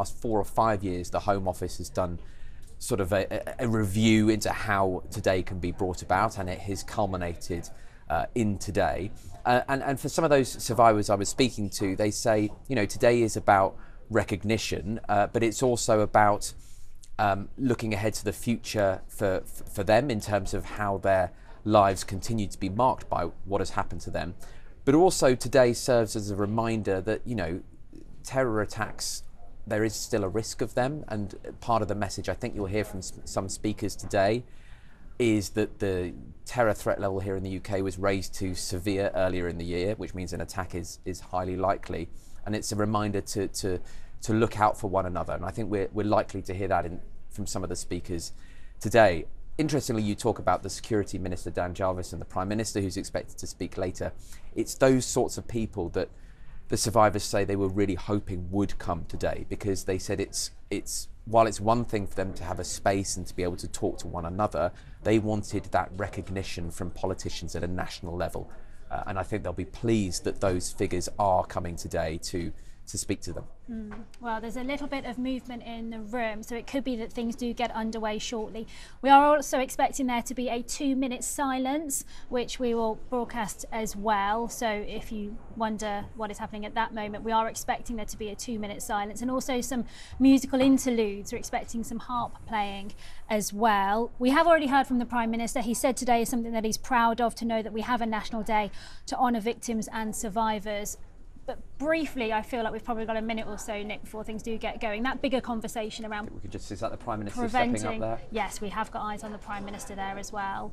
last 4 or 5 years, the Home Office has done sort of a review into how today can be brought about, and it has culminated in today. And for some of those survivors I was speaking to, they say, today is about recognition, but it's also about looking ahead to the future for them in terms of how their lives continue to be marked by what has happened to them. But also today serves as a reminder that, terror attacks, there is still a risk of them. And part of the message I think you'll hear from some speakers today is that the terror threat level here in the UK was raised to severe earlier in the year, which means an attack is highly likely. And it's a reminder to look out for one another. And I think we're likely to hear that from some of the speakers today. Interestingly, you talk about the Security Minister, Dan Jarvis, and the Prime Minister, who's expected to speak later. It's those sorts of people that the survivors say they were really hoping would come today, because they said while it's one thing for them to have a space and to be able to talk to one another, they wanted that recognition from politicians at a national level. And I think they'll be pleased that those figures are coming today to speak to them. Well, there's a little bit of movement in the room, so it could be that things do get underway shortly. We are also expecting there to be a 2-minute silence, which we will broadcast as well. So if you wonder what is happening at that moment, we are expecting there to be a 2-minute silence, and also some musical interludes. We're expecting some harp playing as well. We have already heard from the Prime Minister. He said today is something that he's proud of, to know that we have a national day to honour victims and survivors. But briefly, I feel like we've probably got a minute or so, Nick, before things do get going. That bigger conversation around we could just, is that the Prime Minister stepping up there? Yes, we have got eyes on the Prime Minister there as well.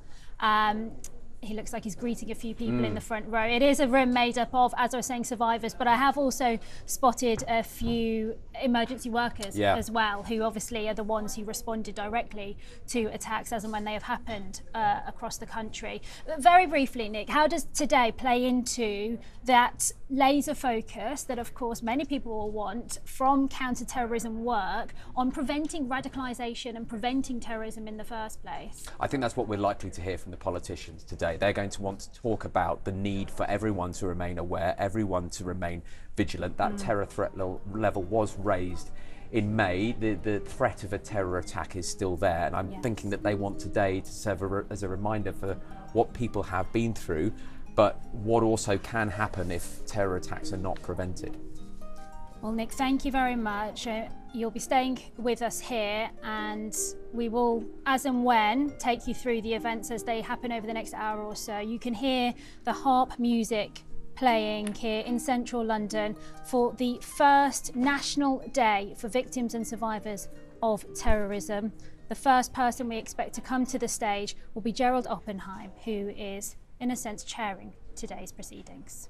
He looks like he's greeting a few people in the front row. It is a room made up of, as I was saying, survivors, but I have also spotted a few emergency workers as well, who obviously are the ones who responded directly to attacks as and when they have happened across the country. But very briefly, Nick, how does today play into that laser focus that, of course, many people will want from counter-terrorism work on preventing radicalisation and preventing terrorism in the first place? I think that's what we're likely to hear from the politicians today. They're going to want to talk about the need for everyone to remain aware, everyone to remain vigilant. That terror threat level was raised in May. The threat of a terror attack is still there, and I'm thinking that they want today to serve as a reminder for what people have been through, but what also can happen if terror attacks are not prevented. Well, Nick, thank you very much. You'll be staying with us here, and we will, as and when, take you through the events as they happen over the next hour or so. You can hear the harp music playing here in central London for the first National Day for Victims and Survivors of Terrorism. The first person we expect to come to the stage will be Gerald Oppenheim, who is, in a sense, chairing today's proceedings.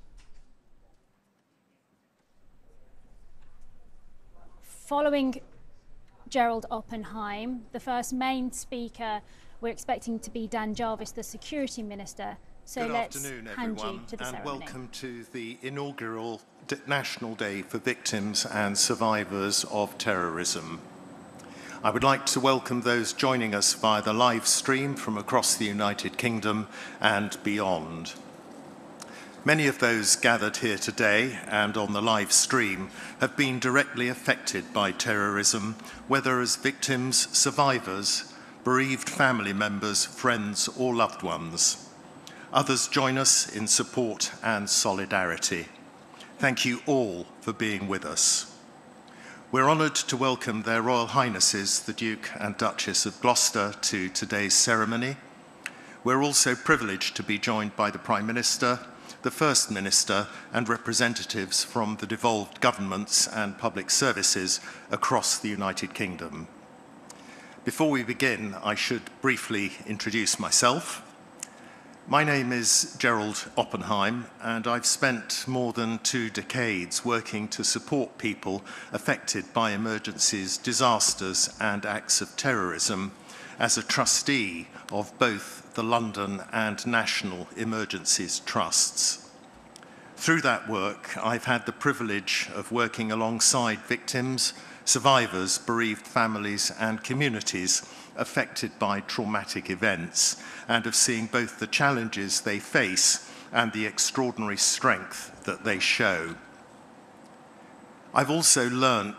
Following Gerald Oppenheim, the first main speaker we're expecting to be Dan Jarvis, the Security Minister. So Good let's afternoon, hand everyone, you to the and ceremony. welcome to the inaugural National Day for Victims and Survivors of Terrorism. I would like to welcome those joining us via the live stream from across the United Kingdom and beyond. Many of those gathered here today and on the live stream have been directly affected by terrorism, whether as victims, survivors, bereaved family members, friends, or loved ones. Others join us in support and solidarity. Thank you all for being with us. We're honoured to welcome Their Royal Highnesses, the Duke and Duchess of Gloucester, to today's ceremony. We're also privileged to be joined by the Prime Minister, the First Minister, and representatives from the devolved governments and public services across the United Kingdom. Before we begin, I should briefly introduce myself. My name is Gerald Oppenheim, and I've spent more than 2 decades working to support people affected by emergencies, disasters, and acts of terrorism as a trustee of both the London and National Emergencies Trusts. Through that work, I've had the privilege of working alongside victims, survivors, bereaved families, and communities affected by traumatic events, and of seeing both the challenges they face and the extraordinary strength that they show. I've also learned